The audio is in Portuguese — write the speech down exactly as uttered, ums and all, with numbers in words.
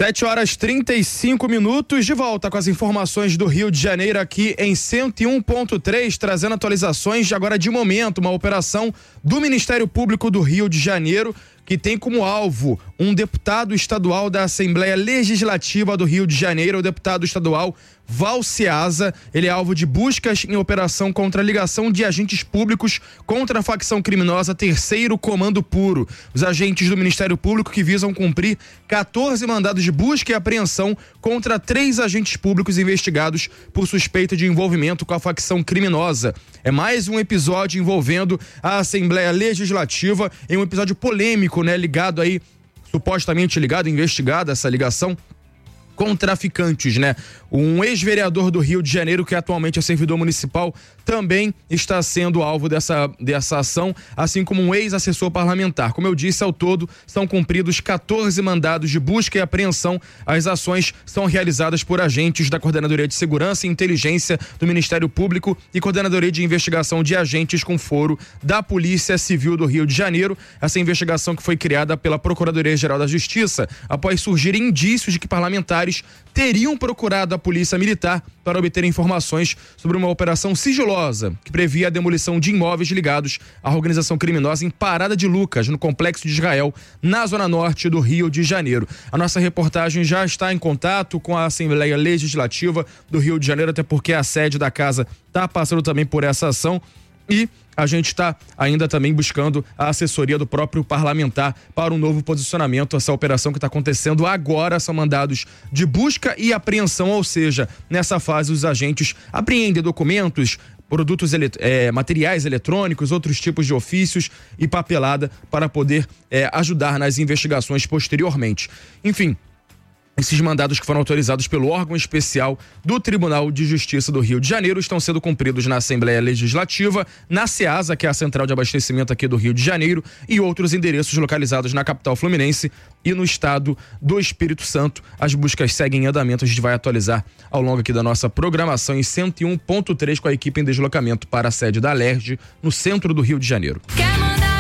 sete horas e trinta e cinco minutos, de volta com as informações do Rio de Janeiro aqui em cento e um ponto três, trazendo atualizações de agora de momento, uma operação do Ministério Público do Rio de Janeiro que tem como alvo um deputado estadual da Assembleia Legislativa do Rio de Janeiro, o deputado estadual Valciasa. Ele é alvo de buscas em operação contra a ligação de agentes públicos contra a facção criminosa Terceiro Comando Puro. Os agentes do Ministério Público que visam cumprir quatorze mandados de busca e apreensão contra três agentes públicos investigados por suspeita de envolvimento com a facção criminosa. É mais um episódio envolvendo a Assembleia Legislativa, em um episódio polêmico, né, ligado aí, supostamente ligado, investigada essa ligação com traficantes, né? Um ex-vereador do Rio de Janeiro, que atualmente é servidor municipal, também está sendo alvo dessa, dessa ação, assim como um ex-assessor parlamentar. Como eu disse, ao todo, são cumpridos quatorze mandados de busca e apreensão. As ações são realizadas por agentes da Coordenadoria de Segurança e Inteligência do Ministério Público e Coordenadoria de Investigação de Agentes com foro da Polícia Civil do Rio de Janeiro. Essa investigação que foi criada pela Procuradoria-Geral da Justiça, após surgirem indícios de que parlamentares teriam procurado a Polícia Militar para obter informações sobre uma operação sigilosa que previa a demolição de imóveis ligados à organização criminosa em Parada de Lucas, no Complexo de Israel, na zona norte do Rio de Janeiro. A nossa reportagem já está em contato com a Assembleia Legislativa do Rio de Janeiro, até porque a sede da casa está passando também por essa ação, e a gente está ainda também buscando a assessoria do próprio parlamentar para um novo posicionamento. Essa operação que está acontecendo agora são mandados de busca e apreensão, ou seja, nessa fase os agentes apreendem documentos, produtos, elet- é, materiais eletrônicos, outros tipos de ofícios e papelada para poder é, ajudar nas investigações posteriormente. Enfim, esses mandados que foram autorizados pelo órgão especial do Tribunal de Justiça do Rio de Janeiro estão sendo cumpridos na Assembleia Legislativa, na SEASA, que é a Central de Abastecimento aqui do Rio de Janeiro, e outros endereços localizados na capital fluminense e no estado do Espírito Santo. As buscas seguem em andamento, a gente vai atualizar ao longo aqui da nossa programação em cento e um ponto três com a equipe em deslocamento para a sede da Alerj, no centro do Rio de Janeiro.